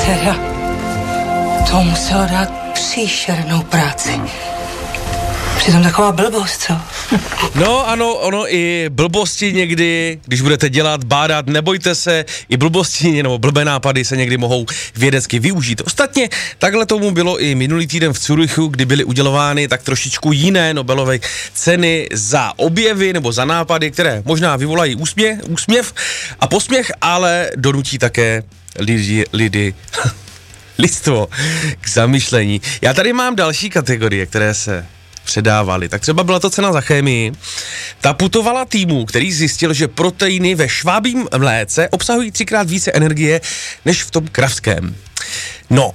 Teda, to muselo dát příšernou práci. Přitom taková blbost, co? No ano, ono i blbosti někdy, když budete dělat, bádat, nebojte se, i blbosti nebo blbé nápady se někdy mohou vědecky využít. Ostatně takhle tomu bylo i minulý týden v Curychu, kdy byly udělovány tak trošičku jiné Nobelovy ceny za objevy nebo za nápady, které možná vyvolají úsměv a posměch, ale donutí také lidi lidstvo k zamyšlení. Já tady mám další kategorie, které se předávali. Tak třeba byla to cena za chemii. Ta putovala týmu, který zjistil, že proteiny ve švábím mléce obsahují 3x více energie než v tom kravském. No,